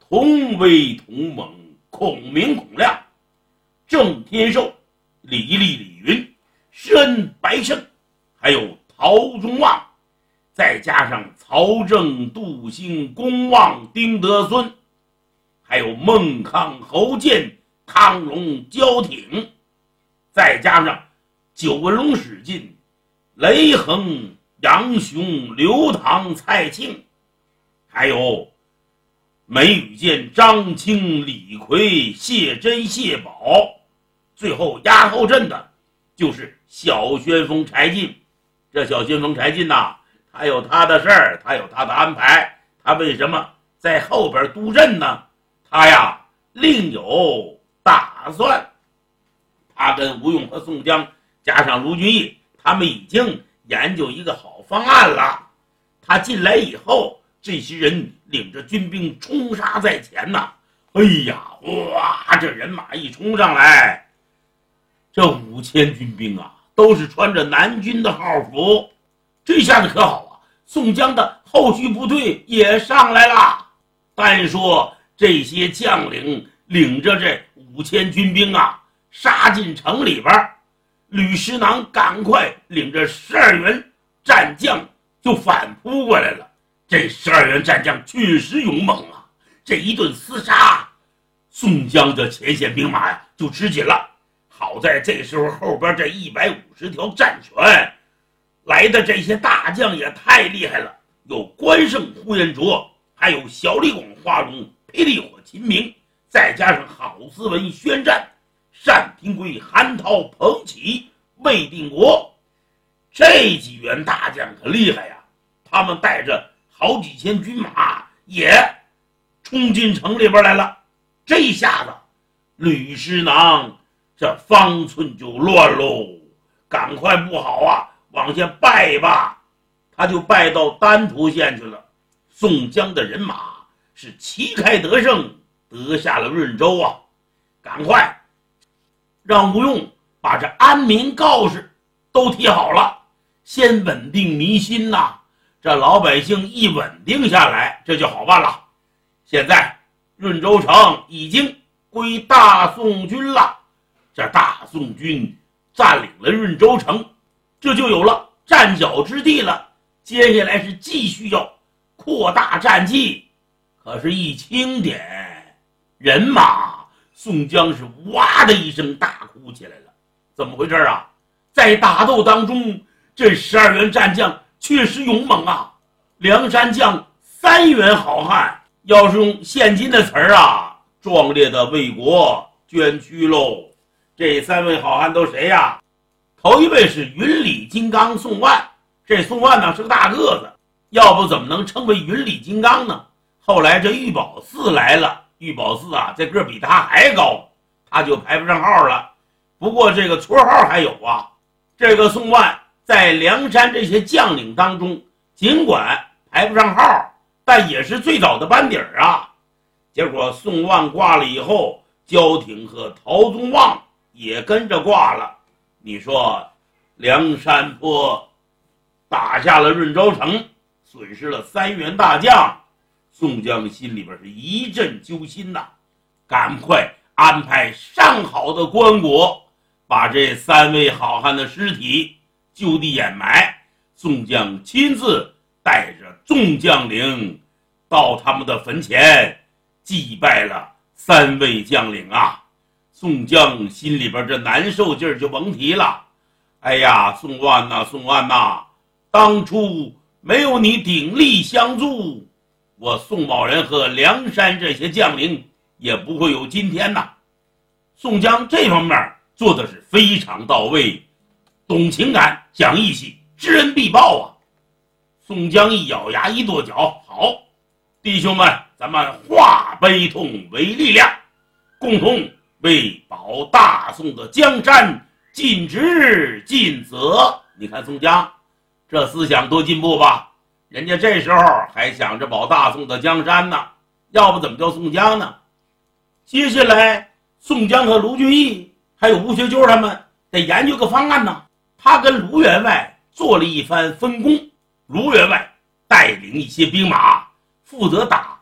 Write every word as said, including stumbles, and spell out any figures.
同威同猛，孔明孔亮，郑天寿、李立李云、施恩白胜，还有陶宗旺，再加上曹正、杜兴、公望、丁德孙，还有孟康、侯建、康龙、焦挺，再加上九纹龙史进、雷横、杨雄、刘唐、蔡庆，还有梅雨见、张清、李逵、谢珍、谢宝，最后压后阵的就是小旋风柴进。这小旋风柴进呐，他有他的事儿，他有他的安排，他为什么在后边督阵呢？他呀另有打算。他跟吴用和宋江加上卢俊义，他们已经研究一个好方案了。他进来以后，这些人领着军兵冲杀在前呐，哎呀，哇，这人马一冲上来，这五千军兵啊都是穿着南军的号服，这下子可好啊，宋江的后续部队也上来了。单说这些将领领着这五千军兵啊杀进城里边，吕师囊赶快领着十二员战将就反扑过来了。这十二员战将确实勇猛啊，这一顿厮杀，宋江的前线兵马呀就吃紧了。好在这时候后边这一百五十条战犬来的这些大将也太厉害了，有关胜、呼延灼，还有小李广、花荣、霹雳火、秦明，再加上郝思文、宣战、单廷圭、韩涛、彭玘、魏定国，这几员大将可厉害呀！他们带着好几千军马也冲进城里边来了。这一下子吕师囊这方寸就乱喽，赶快不好啊，往下败吧。他就败到丹徒县去了。宋江的人马是旗开得胜，得下了润州啊。赶快让吴用把这安民告示都提好了，先稳定民心呐。这老百姓一稳定下来，这就好办了。现在润州城已经归大宋军了，这大宋军占领了润州城，这就有了站脚之地了。接下来是继续要扩大战绩，可是一清点人马，宋江是哇的一声大哭起来了。怎么回事啊？在打斗当中，这十二员战将确实勇猛啊，梁山将三员好汉，要是用现今的词儿啊，壮烈的为国捐躯喽。这三位好汉都谁呀？头一位是云里金刚宋万，这宋万呢是个大个子，要不怎么能称为云里金刚呢？后来这玉宝寺来了，玉宝寺啊这个比他还高，他就排不上号了。不过这个绰号还有啊。这个宋万在梁山这些将领当中，尽管排不上号，但也是最早的班底儿啊。结果宋万挂了以后，焦挺和陶宗旺也跟着挂了。你说梁山坡打下了润州城，损失了三员大将，宋江心里边是一阵揪心呐，赶快安排上好的棺椁，把这三位好汉的尸体就地掩埋。宋江亲自带着众将领到他们的坟前祭拜了三位将领啊。宋江心里边这难受劲儿就甭提了。哎呀，宋万呐，宋万呐，当初没有你鼎力相助，我宋某人和梁山这些将领也不会有今天呐。宋江这方面做的是非常到位，懂情感，讲义气，知恩必报啊。宋江一咬牙一跺脚，好，弟兄们，咱们化悲痛为力量，共同为保大宋的江山尽职尽责。你看宋江这思想多进步吧，人家这时候还想着保大宋的江山呢，要不怎么叫宋江呢？接下来宋江和卢俊义还有吴学究他们得研究个方案呢。他跟卢员外做了一番分工，卢员外带领一些兵马负责打